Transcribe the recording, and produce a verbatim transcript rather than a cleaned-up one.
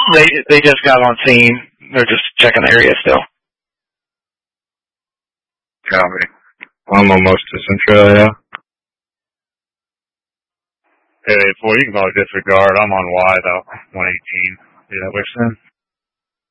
They they just got on scene. They're just checking the area still. Copy. I'm almost to Central, yeah. Hey, four, you can probably disregard. I'm on Y, though. one eighteen. See that, Wixon?